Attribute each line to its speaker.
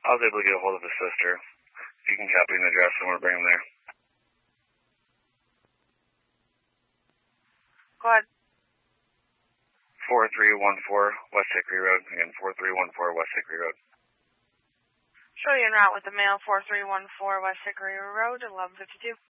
Speaker 1: I was able to get a hold of his sister. If you can copy an address, I'm going to bring him there.
Speaker 2: Go ahead.
Speaker 1: 4314 West Hickory Road. Again, 4314 West Hickory Road.
Speaker 2: Show you en route with the mail, 4314 West Hickory Road, 1152.